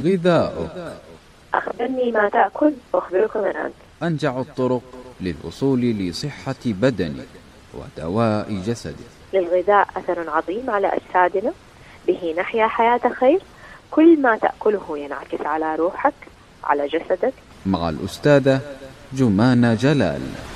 غذاؤك. أخبرني ما تأكل وأخبرك من أنت. أنجع الطرق للوصول لصحة بدنك ودواء جسدك. للغذاء أثر عظيم على أجسادنا، به نحيا حياة خير. كل ما تأكله ينعكس على روحك، على جسدك. مع الأستاذة جمانة جلال.